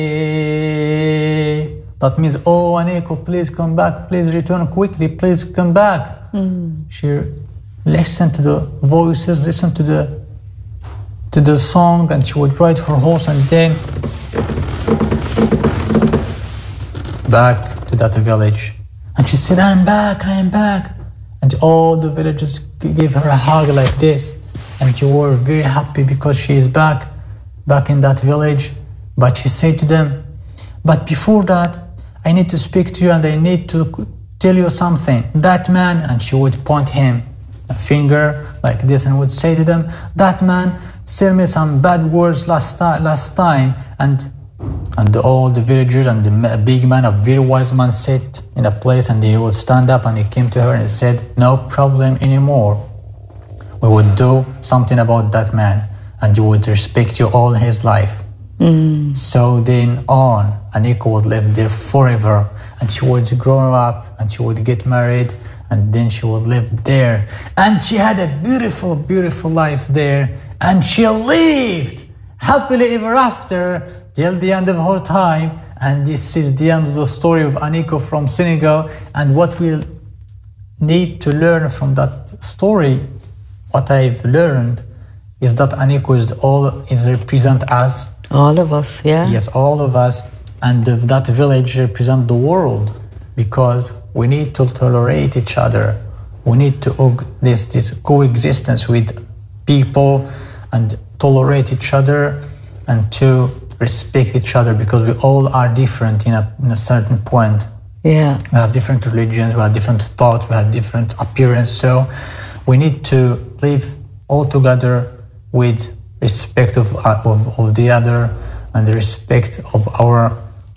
That means, oh, Aniko, please come back, please return quickly, please come back. She listened to the voices, listened to the song, and she would ride her horse and then back to that village. And she said, I am back. And all the villagers gave her a hug like this. And they were very happy because she is back in that village. But she said to them, but before that, I need to speak to you and I need to tell you something. That man, and she would point him a finger like this and would say to them, that man said me some bad words last time. And all the villagers and the big man, a very wise man, sat in a place and he would stand up and he came to her and he said, no problem anymore. We would do something about that man and he would respect you all his life. So then on, Aniko would live there forever and she would grow up and she would get married and then she would live there. And she had a beautiful, beautiful life there and she lived happily ever after till the end of her time. And this is the end of the story of Aniko from Senegal. And what we'll need to learn from that story, what I've learned, is that Aniko is represent us. All of us, yeah. Yes, all of us. And that village represent the world because we need to tolerate each other. We need to this coexistence with people and tolerate each other and to respect each other because we all are different in a certain point. Yeah. We have different religions, we have different thoughts, we have different appearance. So we need to live all together with respect of the other and the respect of our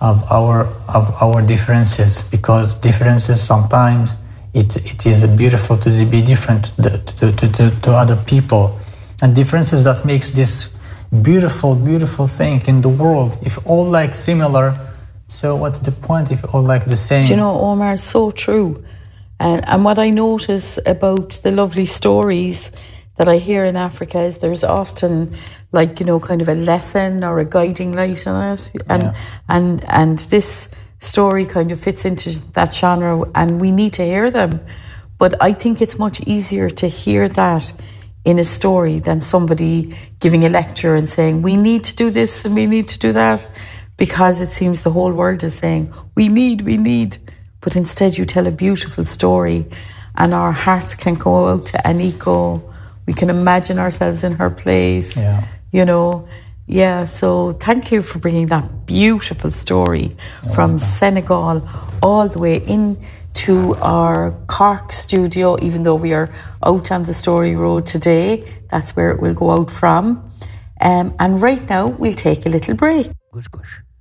differences, because differences sometimes it is beautiful to be different to other people, and differences that makes this beautiful thing in the world. If all like similar, so what's the point if all like the same? Do you know, Omar, so true. And what I notice about the lovely stories that I hear in Africa is there's often like, you know, kind of a lesson or a guiding light in it. And this story kind of fits into that genre and we need to hear them. But I think it's much easier to hear that in a story than somebody giving a lecture and saying, we need to do this and we need to do that, because it seems the whole world is saying, we need. But instead you tell a beautiful story and our hearts can go out to Aniko. We can imagine ourselves in her place, you know. Yeah, so thank you for bringing that beautiful story from Senegal all the way into our Cork studio, even though we are out on the Story Road today. That's where it will go out from. And right now, we'll take a little break. Gush gush.